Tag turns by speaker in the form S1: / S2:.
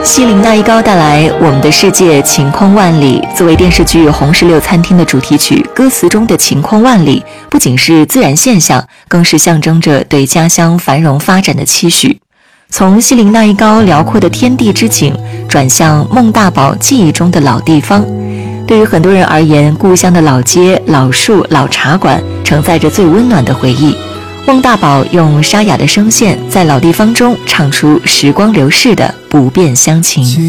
S1: 西林那一高带来《我们的世界晴空万里》，作为电视剧《红石榴餐厅》的主题曲，歌词中的晴空万里不仅是自然现象，更是象征着对家乡繁荣发展的期许。从西林那一高辽阔的天地之景，转向孟大宝记忆中的老地方。对于很多人而言，故乡的老街、老树、老茶馆承载着最温暖的回忆。孟大宝用沙哑的声线，在老地方中唱出时光流逝的不变乡情。